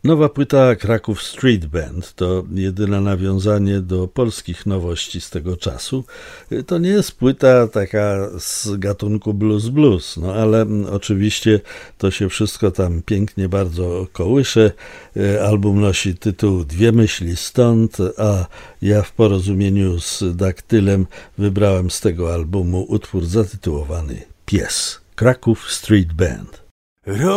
Nowa płyta Kraków Street Band to jedyne nawiązanie do polskich nowości z tego czasu. To nie jest płyta taka z gatunku blues, no ale oczywiście to się wszystko tam pięknie bardzo kołysze. Album nosi tytuł Dwie myśli stąd, a ja w porozumieniu z Daktylem wybrałem z tego albumu utwór zatytułowany Pies. Kraków Street Band.